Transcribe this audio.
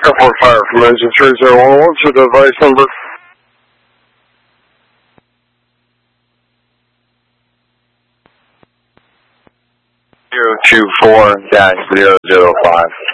Airport Fire from engine 3011. What's your device number? 024-005.